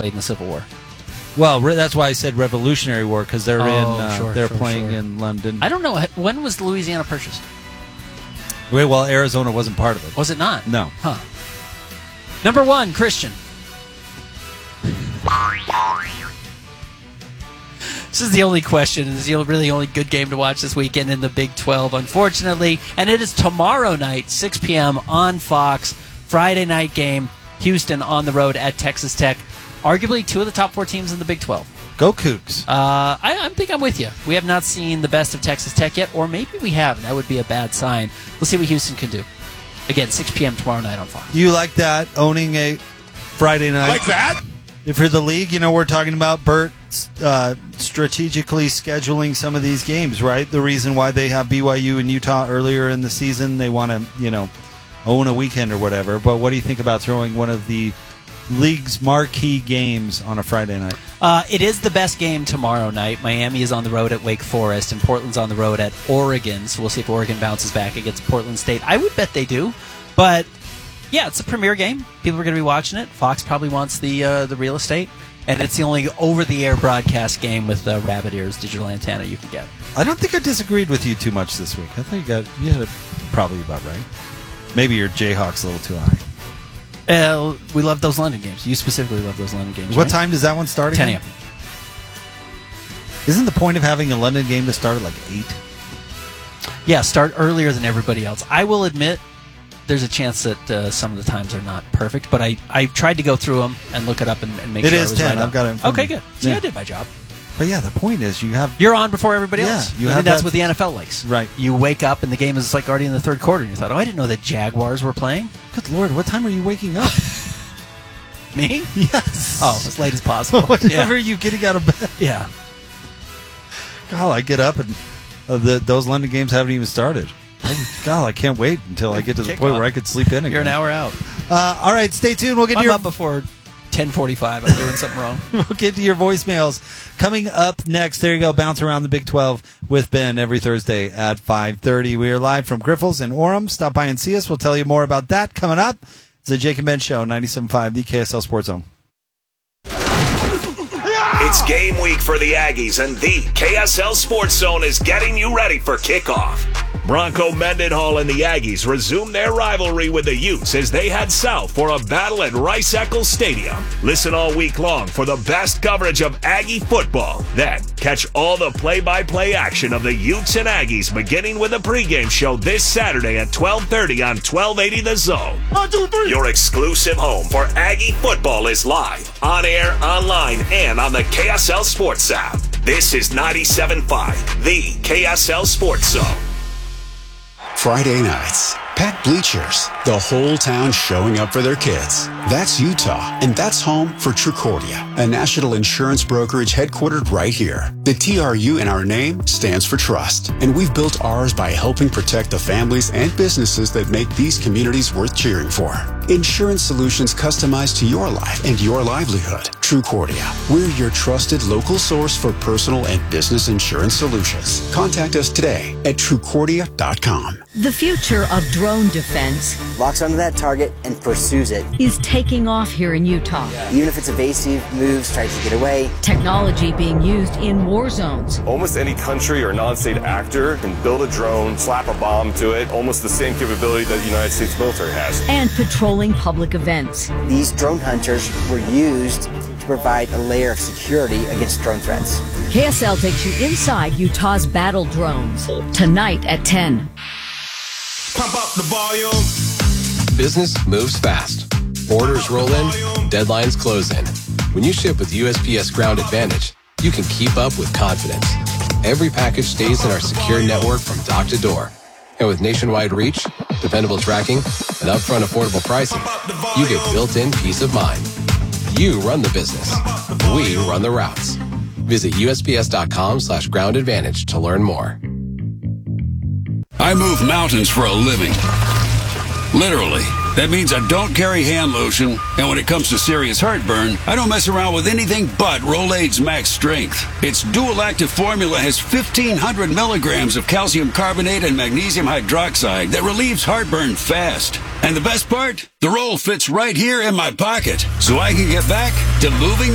played in the Civil War. Well, that's why I said Revolutionary War, because they're playing sure. in London. I don't know. When was Louisiana purchased? Wait, well, Arizona wasn't part of it. Was it not? No. Huh. Number 1, Christian. This is the only question, and this is the really only good game to watch this weekend in the Big 12, unfortunately. And it is tomorrow night, 6 p.m. on Fox. Friday night game. Houston on the road at Texas Tech. Arguably 2 of the top 4 teams in the Big 12. Go Cougs. I think I'm with you. We have not seen the best of Texas Tech yet, or maybe we have, and that would be a bad sign. We'll see what Houston can do. Again, 6 p.m. tomorrow night on Fox. You like that, owning a Friday night? Like that? If you're the league, we're talking about Bert strategically scheduling some of these games, right? The reason why they have BYU and Utah earlier in the season, they want to, own a weekend or whatever. But what do you think about throwing one of the league's marquee games on a Friday night? It is the best game tomorrow night. Miami is on the road at Wake Forest, and Portland's on the road at Oregon. So we'll see if Oregon bounces back against Portland State. I would bet they do. But, yeah, it's a premier game. People are going to be watching it. Fox probably wants the real estate. And it's the only over-the-air broadcast game with rabbit ears digital antenna you can get. I don't think I disagreed with you too much this week. I think you had it probably about right. Maybe your Jayhawks a little too high. We love those London games. You specifically love those London games. What right? time does that one start 10 again? a.m. Isn't the point of having a London game to start at like 8? Yeah, start earlier than everybody else. I will admit there's a chance that some of the times are not perfect, but I tried to go through them and look it up and make sure I was 10. right on. I've got it in front Okay, of me. good. See, Yeah. I did my job. But yeah, the point is You're on before everybody Yeah, else. you I have think that's that- what the NFL likes. Right. You wake up and the game is like already in the third quarter, and you thought, I didn't know the Jaguars were playing. Good Lord, what time are you waking up? Me? Yes. Oh, as late as possible. Whenever you getting out of bed. Yeah. God, I get up and those London games haven't even started. God, I can't wait until I get to the point where I could sleep in again. You're an hour out. All right, stay tuned. We'll get I'm to your up before 10:45. I'm doing something wrong. We'll get to your voicemails coming up next. There you go. Bounce around the Big 12 with Ben every Thursday at 5:30. We are live from Griffles in Orem. Stop by and see us. We'll tell you more about that coming up. It's the Jake and Ben Show, 97.5, the KSL Sports Zone. It's game week for the Aggies, and the KSL Sports Zone is getting you ready for kickoff. Bronco Mendenhall and the Aggies resume their rivalry with the Utes as they head south for a battle at Rice-Eccles Stadium. Listen all week long for the best coverage of Aggie football. Then catch all the play-by-play action of the Utes and Aggies beginning with a pregame show this Saturday at 12:30 on 1280 The Zone. 1, 2, 3. Your exclusive home for Aggie football is live, on air, online, and on the KSL Sports app. This is 97.5, the KSL Sports Zone. Friday nights, packed bleachers, the whole town showing up for their kids. That's Utah, and that's home for Trucordia, a national insurance brokerage headquartered right here. The TRU in our name stands for trust, and we've built ours by helping protect the families and businesses that make these communities worth cheering for. Insurance solutions customized to your life and your livelihood. Trucordia, we're your trusted local source for personal and business insurance solutions. Contact us today at Trucordia.com. The future of drone defense locks onto that target and pursues it. is taking off here in Utah. Even if it's evasive, moves, tries to get away. Technology being used in war zones. Almost any country or non-state actor can build a drone, slap a bomb to it, almost the same capability that the United States military has. And patrolling public events. These drone hunters were used to provide a layer of security against drone threats. KSL takes you inside Utah's battle drones. Tonight at 10. Pump up the volume. Business moves fast. Orders roll in, deadlines close in. When you ship with USPS Ground Advantage, you can keep up with confidence. Every package stays in our secure network from dock to door. And with nationwide reach, dependable tracking, and upfront affordable pricing, you get built-in peace of mind. You run the business. We run the routes. Visit USPS.com/Ground Advantage to learn more. I move mountains for a living. Literally. That means I don't carry hand lotion, and when it comes to serious heartburn, I don't mess around with anything but Rolaids Max Strength. Its dual-active formula has 1,500 milligrams of calcium carbonate and magnesium hydroxide that relieves heartburn fast. And the best part? The roll fits right here in my pocket, so I can get back to moving